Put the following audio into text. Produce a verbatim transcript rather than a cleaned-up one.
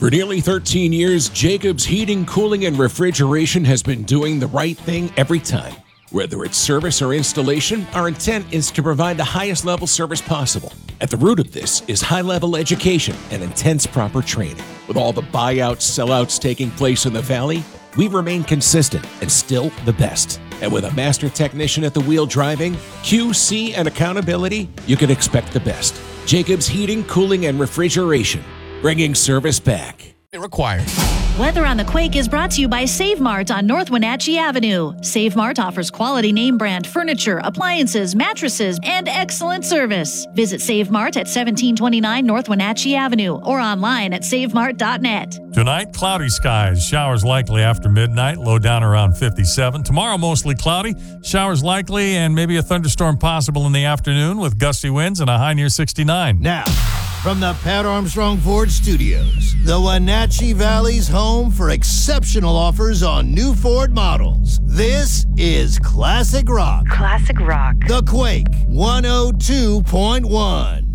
For nearly thirteen years, Jacobs Heating, Cooling, and Refrigeration has been doing the right thing every time. Whether it's service or installation, our intent is to provide the highest level service possible. At the root of this is high-level education and intense proper training. With all the buyouts, sellouts taking place in the Valley, we remain consistent and still the best. And with a master technician at the wheel driving, Q C, and accountability, you can expect the best. Jacobs Heating, Cooling, and Refrigeration, bringing service back. Required. Weather on the Quake is brought to you by Save Mart on North Wenatchee Avenue. Save Mart offers quality name brand furniture, appliances, mattresses, and excellent service. Visit Save Mart at seventeen twenty-nine North Wenatchee Avenue or online at save mart dot net. Tonight, cloudy skies. Showers likely after midnight. Low down around fifty-seven. Tomorrow, mostly cloudy. Showers likely and maybe a thunderstorm possible in the afternoon with gusty winds and a high near sixty-nine. Now, from the Pat Armstrong Ford Studios, the Wenatchee Valley's home for exceptional offers on new Ford models. This is Classic Rock. Classic Rock. The Quake one oh two point one.